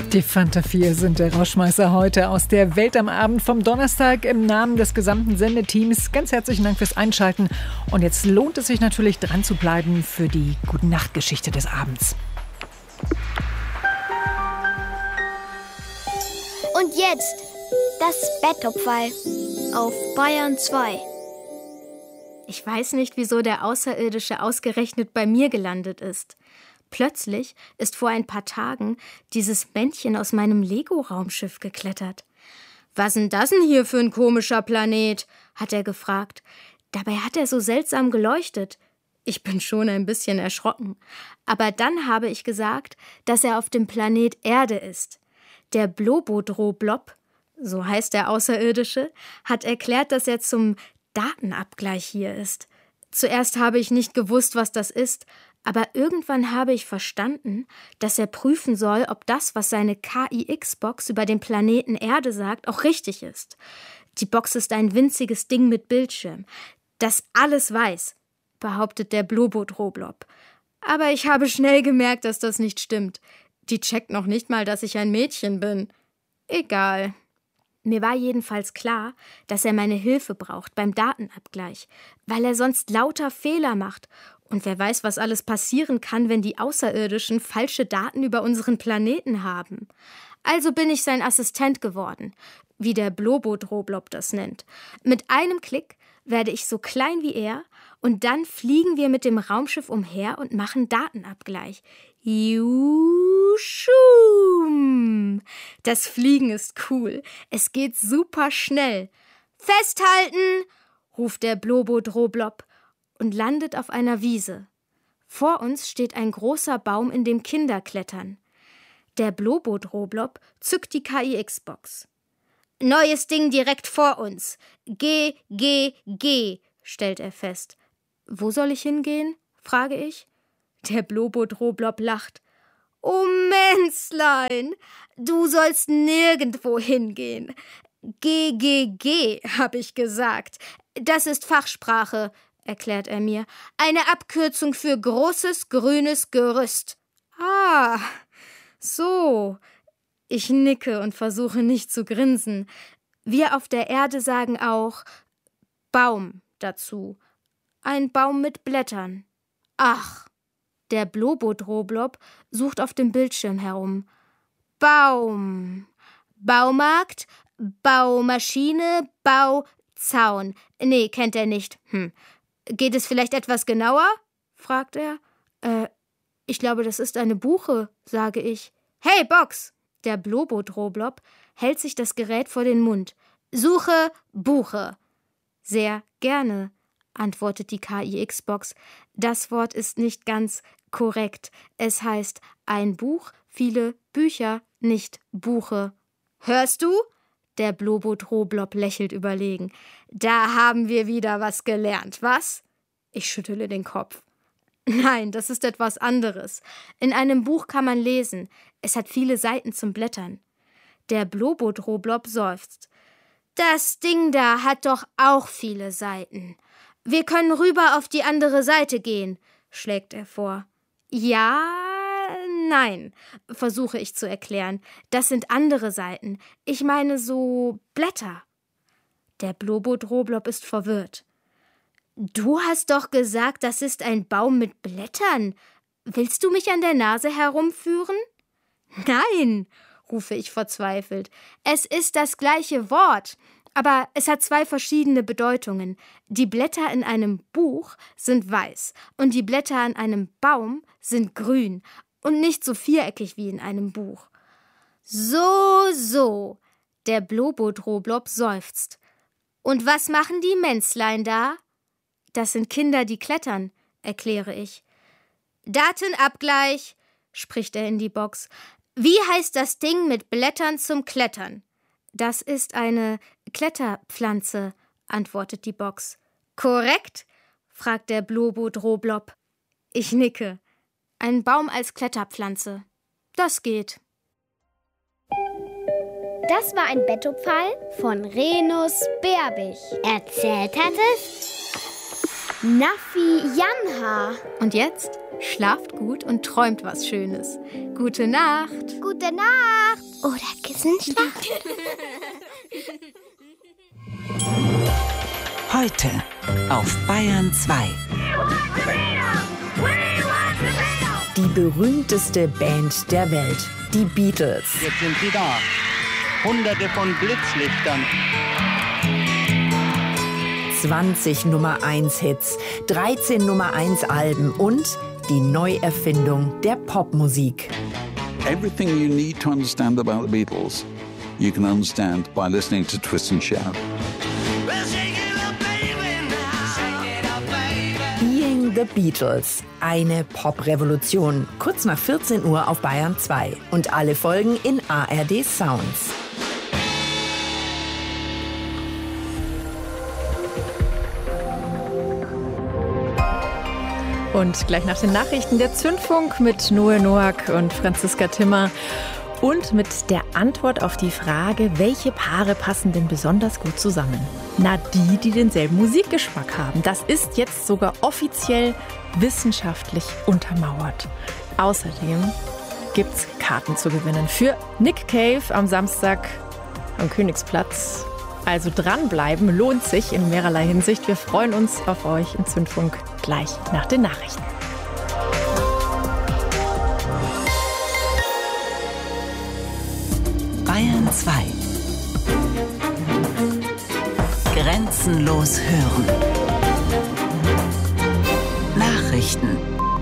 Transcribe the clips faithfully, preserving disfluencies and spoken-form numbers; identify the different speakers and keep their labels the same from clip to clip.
Speaker 1: Die Fanta vier sind der Rauschmeißer heute aus der Welt am Abend vom Donnerstag im Namen des gesamten Sendeteams. Ganz herzlichen Dank fürs Einschalten. Und jetzt lohnt es sich natürlich, dran zu bleiben für die Gute-Nacht-Geschichte des Abends.
Speaker 2: Und jetzt das Bettopferl auf Bayern zwei.
Speaker 3: Ich weiß nicht, wieso der Außerirdische ausgerechnet bei mir gelandet ist. Plötzlich ist vor ein paar Tagen dieses Männchen aus meinem Lego-Raumschiff geklettert. »Was denn das denn hier für ein komischer Planet?« hat er gefragt. Dabei hat er so seltsam geleuchtet. Ich bin schon ein bisschen erschrocken. Aber dann habe ich gesagt, dass er auf dem Planet Erde ist. Der Blobodroblob, so heißt der Außerirdische, hat erklärt, dass er zum Datenabgleich hier ist. Zuerst habe ich nicht gewusst, was das ist, aber irgendwann habe ich verstanden, dass er prüfen soll, ob das, was seine K I X-Box über den Planeten Erde sagt, auch richtig ist. Die Box ist ein winziges Ding mit Bildschirm, das alles weiß, behauptet der Blobodroblob. Aber ich habe schnell gemerkt, dass das nicht stimmt. Die checkt noch nicht mal, dass ich ein Mädchen bin. Egal. Mir war jedenfalls klar, dass er meine Hilfe braucht beim Datenabgleich, weil er sonst lauter Fehler macht. Und wer weiß, was alles passieren kann, wenn die Außerirdischen falsche Daten über unseren Planeten haben. Also bin ich sein Assistent geworden, wie der Blobodroblob das nennt. Mit einem Klick werde ich so klein wie er und dann fliegen wir mit dem Raumschiff umher und machen Datenabgleich. Juschum! Das Fliegen ist cool. Es geht super schnell. Festhalten! Ruft der Blobodroblob und landet auf einer Wiese. Vor uns steht ein großer Baum, in dem Kinder klettern. Der Blobodroblob zückt die K I X-Box. Neues Ding direkt vor uns. G, G, G, stellt er fest. Wo soll ich hingehen? Frage ich. Der Blobodroblob lacht. Oh Mänzlein, du sollst nirgendwo hingehen. G, G, G, hab ich gesagt. Das ist Fachsprache, erklärt er mir. Eine Abkürzung für großes grünes Gerüst. Ah, so. Ich nicke und versuche nicht zu grinsen. Wir auf der Erde sagen auch Baum dazu. Ein Baum mit Blättern. Ach, der Blobodroblob sucht auf dem Bildschirm herum. Baum. Baumarkt, Baumaschine, Bauzaun. Nee, kennt er nicht. Hm. Geht es vielleicht etwas genauer? Fragt er. Äh, ich glaube, das ist eine Buche, sage ich. Hey, Box! Der Blobodroblob hält sich das Gerät vor den Mund. Suche Buche. Sehr gerne, antwortet die K I X-Box. Das Wort ist nicht ganz korrekt. Es heißt ein Buch, viele Bücher, nicht Buche. Hörst du? Der Blobodroblob lächelt überlegen. Da haben wir wieder was gelernt, was? Ich schüttele den Kopf. Nein, das ist etwas anderes. In einem Buch kann man lesen. Es hat viele Seiten zum Blättern. Der Blobodroblob seufzt. Das Ding da hat doch auch viele Seiten. Wir können rüber auf die andere Seite gehen, schlägt er vor. Ja, nein, versuche ich zu erklären. Das sind andere Seiten. Ich meine so Blätter. Der Blobodroblob ist verwirrt. Du hast doch gesagt, das ist ein Baum mit Blättern. Willst du mich an der Nase herumführen? Nein, rufe ich verzweifelt. Es ist das gleiche Wort, aber es hat zwei verschiedene Bedeutungen. Die Blätter in einem Buch sind weiß und die Blätter an einem Baum sind grün und nicht so viereckig wie in einem Buch. So, so, der Blobodroblob seufzt. Und was machen die Mänzlein da? Das sind Kinder, die klettern, erkläre ich. Datenabgleich, spricht er in die Box. Wie heißt das Ding mit Blättern zum Klettern? Das ist eine Kletterpflanze, antwortet die Box. Korrekt? fragt der Blobodroblob. Ich nicke. Ein Baum als Kletterpflanze. Das geht.
Speaker 2: Das war ein Bettopferl von Renus Berbig. Erzählt hat es Naffi Janha.
Speaker 3: Und jetzt Schlaft gut und träumt was Schönes. Gute Nacht.
Speaker 2: Gute Nacht. Oder Kissenschlacht.
Speaker 4: Heute auf Bayern zwei.
Speaker 5: Die berühmteste Band der Welt, die Beatles.
Speaker 6: Jetzt sind sie da. Hunderte von Blitzlichtern.
Speaker 5: zwanzig Nummer eins Hits, dreizehn Nummer eins Alben und die Neuerfindung der Popmusik.
Speaker 7: Everything you need to understand about the Beatles, you can understand by listening to Twist and Shout.
Speaker 5: Being the Beatles, eine Pop-Revolution. Kurz nach vierzehn Uhr auf Bayern zwei und alle Folgen in A R D Sounds.
Speaker 1: Und gleich nach den Nachrichten der Zündfunk mit Noe Noack und Franziska Timmer. Und mit der Antwort auf die Frage, welche Paare passen denn besonders gut zusammen? Na, die, die denselben Musikgeschmack haben. Das ist jetzt sogar offiziell wissenschaftlich untermauert. Außerdem gibt's Karten zu gewinnen für Nick Cave am Samstag am Königsplatz. Also dranbleiben lohnt sich in mehrerlei Hinsicht. Wir freuen uns auf euch im Zündfunk gleich nach den Nachrichten.
Speaker 4: Bayern zwei. Grenzenlos hören. Nachrichten.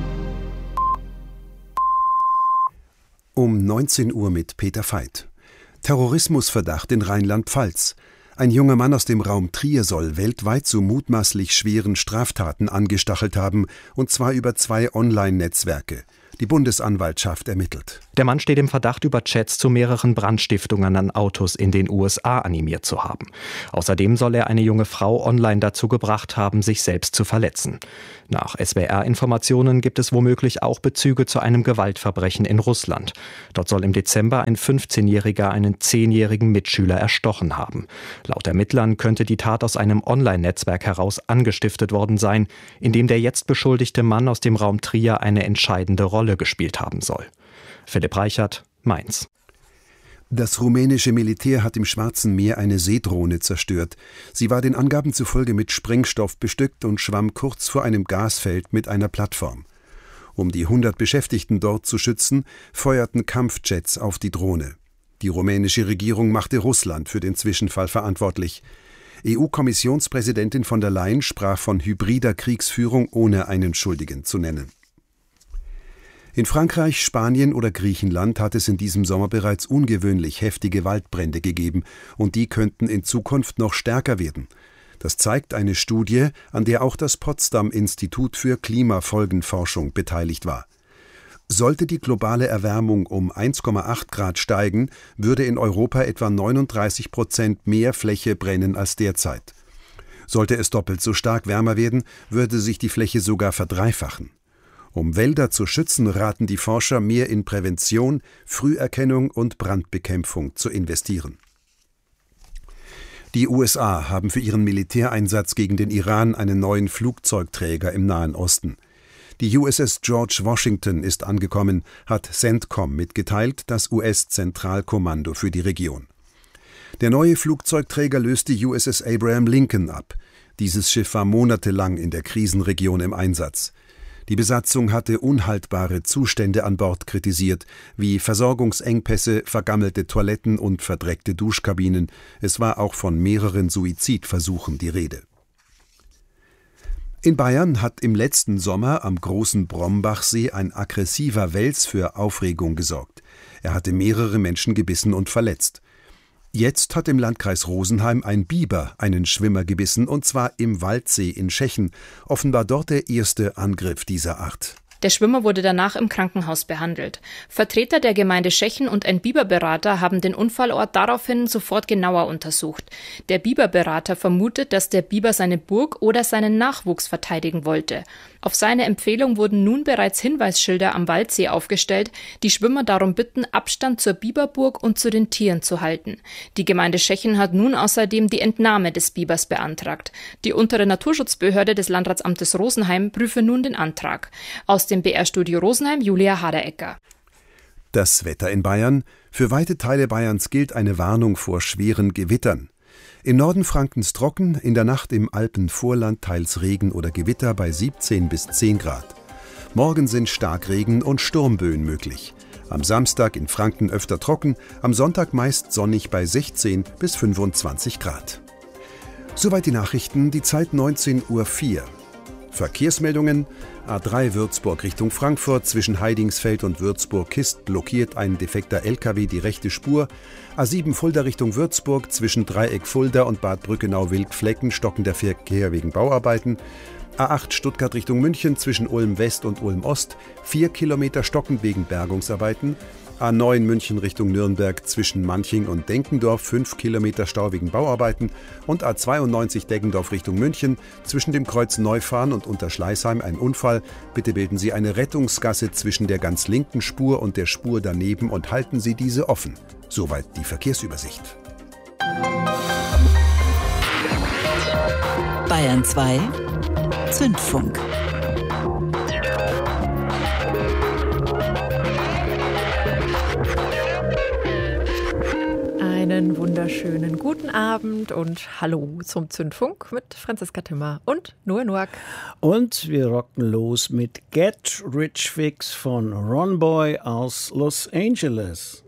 Speaker 8: Um neunzehn Uhr mit Peter Veit. Terrorismusverdacht in Rheinland-Pfalz. Ein junger Mann aus dem Raum Trier soll weltweit zu mutmaßlich schweren Straftaten angestachelt haben, und zwar über zwei Online-Netzwerke. Die Bundesanwaltschaft ermittelt.
Speaker 9: Der Mann steht im Verdacht, über Chats zu mehreren Brandstiftungen an Autos in den U S A animiert zu haben. Außerdem soll er eine junge Frau online dazu gebracht haben, sich selbst zu verletzen. Nach S W R-Informationen gibt es womöglich auch Bezüge zu einem Gewaltverbrechen in Russland. Dort soll im Dezember ein fünfzehnjähriger einen zehnjährigen Mitschüler erstochen haben. Laut Ermittlern könnte die Tat aus einem Online-Netzwerk heraus angestiftet worden sein, in dem der jetzt beschuldigte Mann aus dem Raum Trier eine entscheidende Rolle gespielt haben soll. Philipp Reichert, Mainz.
Speaker 8: Das rumänische Militär hat im Schwarzen Meer eine Seedrohne zerstört. Sie war den Angaben zufolge mit Sprengstoff bestückt und schwamm kurz vor einem Gasfeld mit einer Plattform. Um die hundert Beschäftigten dort zu schützen, feuerten Kampfjets auf die Drohne. Die rumänische Regierung machte Russland für den Zwischenfall verantwortlich. E U-Kommissionspräsidentin von der Leyen sprach von hybrider Kriegsführung, ohne einen Schuldigen zu nennen. In Frankreich, Spanien oder Griechenland hat es in diesem Sommer bereits ungewöhnlich heftige Waldbrände gegeben, und die könnten in Zukunft noch stärker werden. Das zeigt eine Studie, an der auch das Potsdam-Institut für Klimafolgenforschung beteiligt war. Sollte die globale Erwärmung um eins Komma acht Grad steigen, würde in Europa etwa neununddreißig Prozent mehr Fläche brennen als derzeit. Sollte es doppelt so stark wärmer werden, würde sich die Fläche sogar verdreifachen. Um Wälder zu schützen, raten die Forscher, mehr in Prävention, Früherkennung und Brandbekämpfung zu investieren. Die U S A haben für ihren Militäreinsatz gegen den Iran einen neuen Flugzeugträger im Nahen Osten. Die U S S George Washington ist angekommen, hat CENTCOM mitgeteilt, das U S-Zentralkommando für die Region. Der neue Flugzeugträger löst die U S S Abraham Lincoln ab. Dieses Schiff war monatelang in der Krisenregion im Einsatz. Die Besatzung hatte unhaltbare Zustände an Bord kritisiert, wie Versorgungsengpässe, vergammelte Toiletten und verdreckte Duschkabinen. Es war auch von mehreren Suizidversuchen die Rede. In Bayern hat im letzten Sommer am großen Brombachsee ein aggressiver Wels für Aufregung gesorgt. Er hatte mehrere Menschen gebissen und verletzt. Jetzt hat im Landkreis Rosenheim ein Biber einen Schwimmer gebissen, und zwar im Waldsee in Schechen. Offenbar dort der erste Angriff dieser Art.
Speaker 10: Der Schwimmer wurde danach im Krankenhaus behandelt. Vertreter der Gemeinde Schechen und ein Biberberater haben den Unfallort daraufhin sofort genauer untersucht. Der Biberberater vermutet, dass der Biber seine Burg oder seinen Nachwuchs verteidigen wollte. Auf seine Empfehlung wurden nun bereits Hinweisschilder am Waldsee aufgestellt, die Schwimmer darum bitten, Abstand zur Biberburg und zu den Tieren zu halten. Die Gemeinde Schechen hat nun außerdem die Entnahme des Bibers beantragt. Die untere Naturschutzbehörde des Landratsamtes Rosenheim prüfe nun den Antrag. Aus dem B R-Studio Rosenheim Julia Haderecker.
Speaker 8: Das Wetter in Bayern. Für weite Teile Bayerns gilt eine Warnung vor schweren Gewittern. Im Norden Frankens trocken, in der Nacht im Alpenvorland teils Regen oder Gewitter bei siebzehn bis zehn Grad. Morgen sind Starkregen und Sturmböen möglich. Am Samstag in Franken öfter trocken, am Sonntag meist sonnig bei sechzehn bis fünfundzwanzig Grad. Soweit die Nachrichten, die Zeit neunzehn Uhr vier. Verkehrsmeldungen: A drei Würzburg Richtung Frankfurt, zwischen Heidingsfeld und Würzburg-Kist blockiert ein defekter L K W die rechte Spur. A sieben Fulda Richtung Würzburg, zwischen Dreieck Fulda und Bad Brückenau-Wildflecken stockender Verkehr wegen Bauarbeiten. A acht Stuttgart Richtung München, zwischen Ulm West und Ulm Ost, vier Kilometer stockend wegen Bergungsarbeiten. A neun München Richtung Nürnberg, zwischen Manching und Denkendorf, fünf Kilometer Stau wegen Bauarbeiten. Und A zweiundneunzig Deggendorf Richtung München, zwischen dem Kreuz Neufahren und Unterschleißheim ein Unfall. Bitte bilden Sie eine Rettungsgasse zwischen der ganz linken Spur und der Spur daneben und halten Sie diese offen. Soweit die Verkehrsübersicht.
Speaker 4: Bayern zwei Zündfunk.
Speaker 11: Einen wunderschönen guten Abend und hallo zum Zündfunk mit Franziska Timmer und Noah Noack.
Speaker 12: Und wir rocken los mit Get Rich Fix von Ron Boy aus Los Angeles.